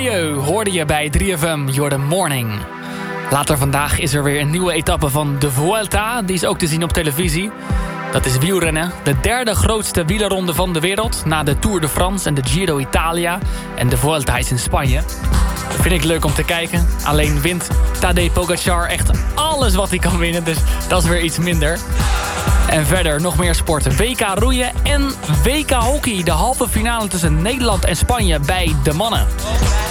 Milieu hoorde je bij 3FM You're the Morning. Later vandaag is er weer een nieuwe etappe van de Vuelta. Die is ook te zien op televisie. Dat is wielrennen. De derde grootste wielerronde van de wereld. Na de Tour de France en de Giro Italia. En de Vuelta is in Spanje. Dat vind ik leuk om te kijken. Alleen wint Tadej Pogacar echt alles wat hij kan winnen. Dus dat is weer iets minder. En verder nog meer sporten. WK roeien en WK hockey. De halve finale tussen Nederland en Spanje bij de mannen.